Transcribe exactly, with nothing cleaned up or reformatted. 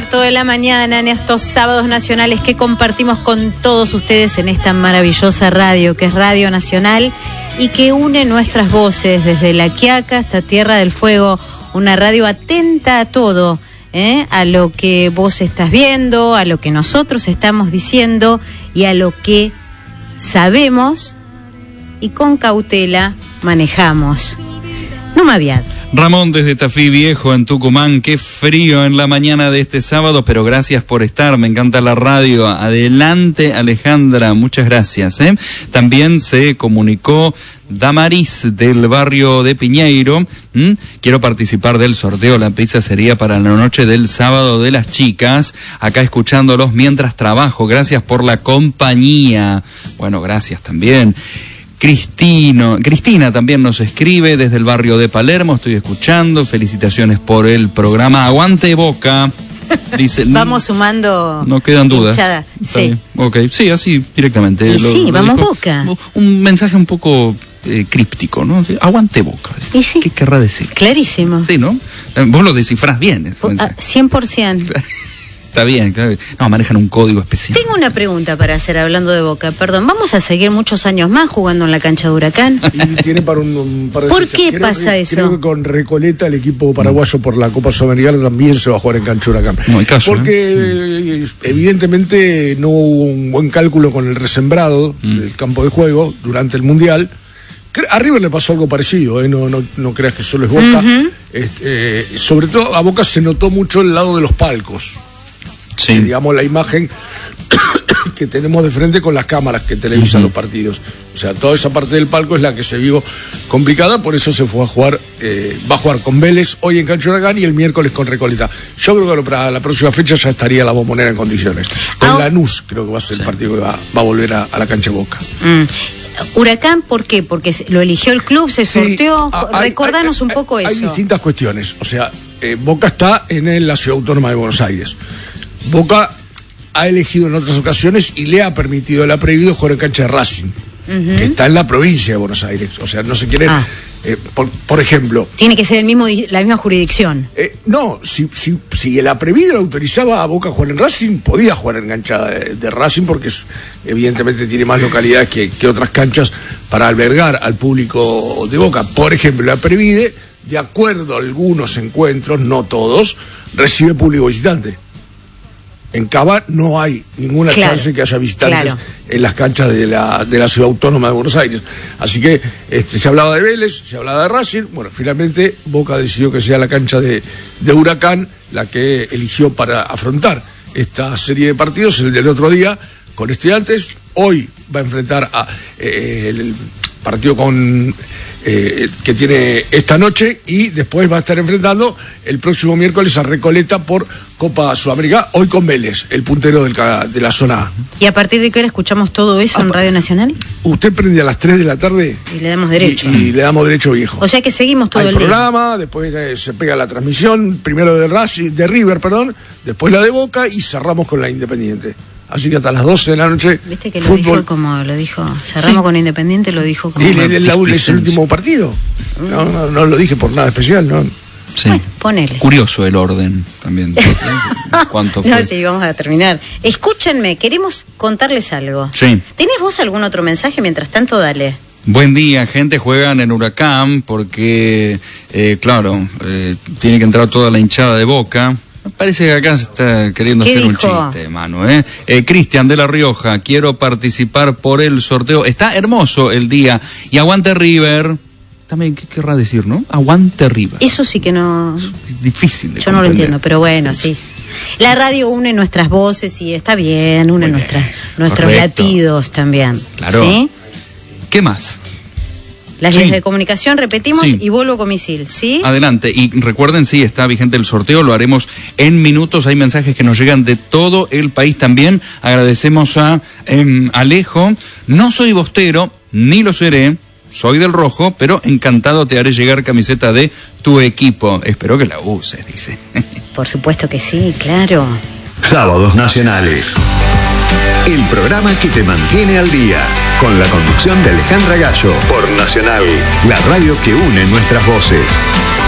cuarto de la mañana en estos sábados nacionales que compartimos con todos ustedes en esta maravillosa radio que es Radio Nacional y que une nuestras voces desde La Quiaca hasta Tierra del Fuego, una radio atenta a todo, ¿eh? A lo que vos estás viendo, a lo que nosotros estamos diciendo y a lo que sabemos y con cautela manejamos. No me aviad. Ramón desde Tafí Viejo en Tucumán, qué frío en la mañana de este sábado, pero gracias por estar, me encanta la radio. Adelante Alejandra, muchas gracias. ¿eh? También se comunicó Damaris del barrio de Piñeiro. ¿Mm? Quiero participar del sorteo, la pizza sería para la noche del sábado de las chicas, acá escuchándolos mientras trabajo, gracias por la compañía. Bueno, gracias también. Cristino, Cristina también nos escribe desde el barrio de Palermo, estoy escuchando, felicitaciones por el programa, aguante Boca, dice. Vamos sumando. No quedan dudas. Hinchada. Sí. Ok, sí, así directamente. Y lo, sí, lo vamos dijo, Boca. Un mensaje un poco eh, críptico, ¿no? Aguante Boca. Y sí. ¿Qué querrá decir? Clarísimo. Sí, ¿no? Vos lo descifrás bien ese mensaje. cien por ciento. Está bien, claro. No, manejan un código especial. Tengo una pregunta para hacer hablando de Boca. Perdón, ¿vamos a seguir muchos años más jugando en la cancha de Huracán? Y tiene para un, un par de ¿Por fechas. qué creo pasa que, eso? Creo que con Recoleta el equipo paraguayo por la Copa Sudamericana también se va a jugar en cancha de Huracán. No hay caso. Porque ¿eh? eh, evidentemente no hubo un buen cálculo con el resembrado mm. del campo de juego durante el Mundial. A River le pasó algo parecido, ¿eh? no, no, no creas que solo es Boca. Uh-huh. este, eh, sobre todo a Boca se notó mucho el lado de los palcos. Sí. Eh, digamos la imagen que tenemos de frente con las cámaras que televisan uh-huh. los partidos. O sea, toda esa parte del palco es la que se vio complicada, por eso se fue a jugar, eh, va a jugar con Vélez hoy en cancha de Huracán y el miércoles con Recoleta. Yo creo que para la próxima fecha ya estaría la Bombonera en condiciones. Con oh. Lanús creo que va a ser sí. el partido que va, va a volver a, a la cancha de Boca. Mm. Huracán, ¿por qué? Porque lo eligió el club, se sorteó. Sí, hay, Recordanos hay, un poco hay, eso. Hay distintas cuestiones. O sea, eh, Boca está en la Ciudad Autónoma de Buenos Aires. Boca ha elegido en otras ocasiones y le ha permitido, le ha prohibido jugar en cancha de Racing, uh-huh. que está en la provincia de Buenos Aires. O sea, no se quieren... Ah. Eh, por, por ejemplo... Tiene que ser el mismo, la misma jurisdicción. Eh, no, si, si, si el aprevido le autorizaba a Boca a jugar en Racing, podía jugar en cancha de, de Racing porque es, evidentemente tiene más localidades que, que otras canchas para albergar al público de Boca. Por ejemplo, el Aprevide, de acuerdo a algunos encuentros, no todos, recibe público visitante. En Cava no hay ninguna claro, chance que haya visitantes claro. en las canchas de la, de la Ciudad Autónoma de Buenos Aires. Así que este, se hablaba de Vélez, se hablaba de Racing. Bueno, finalmente Boca decidió que sea la cancha de, de Huracán la que eligió para afrontar esta serie de partidos. El del otro día con Estudiantes. Hoy va a enfrentar a, eh, el partido con... Eh, que tiene esta noche y después va a estar enfrentando el próximo miércoles a Recoleta por Copa Sudamericana, hoy con Vélez, el puntero del, de la zona A. ¿Y a partir de qué hora escuchamos todo eso a, en Radio Nacional? Usted prende a las tres de la tarde y le damos derecho. Y, y le damos derecho viejo. O sea que seguimos todo Hay el programa, día. Después eh, se pega la transmisión, primero de, Racing, de River, perdón, después la de Boca y cerramos con la Independiente. Así que hasta las doce de la noche. Viste que lo fútbol. dijo como lo dijo. Cerramos sí. con Independiente, lo dijo como. Y el, el, el, el, es el último partido. No, no, no lo dije por nada especial, ¿no? Sí. Bueno, ponele. Curioso el orden también. ¿Cuánto fue? No, sí, vamos a terminar. Escúchenme, queremos contarles algo. Sí. ¿Tenés vos algún otro mensaje? Mientras tanto, dale. Buen día, gente, juegan en Huracán porque, eh, claro, eh, tiene que entrar toda la hinchada de Boca. Me parece que acá se está queriendo hacer dijo? un chiste, Manu, ¿eh? eh Cristian de La Rioja, quiero participar por el sorteo. Está hermoso el día. Y aguante River. También, ¿qué querrá decir, no? Aguante River. Eso sí que no... Es difícil de Yo comprender. No lo entiendo, pero bueno, sí. La radio une nuestras voces y está bien, une bien, nuestras, nuestros correcto. latidos también. Claro. ¿Sí? ¿Qué más? Las vías sí. de comunicación, repetimos, sí. y vuelvo con misil, ¿sí? Adelante, y recuerden, sí, está vigente el sorteo, lo haremos en minutos, hay mensajes que nos llegan de todo el país también, agradecemos a eh, Alejo, no soy bostero, ni lo seré, soy del rojo, pero encantado te haré llegar camiseta de tu equipo, espero que la uses, dice. Por supuesto que sí, claro. Sábados Nacionales. El programa que te mantiene al día, con la conducción de Alejandra Gallo, por Nacional, la radio que une nuestras voces.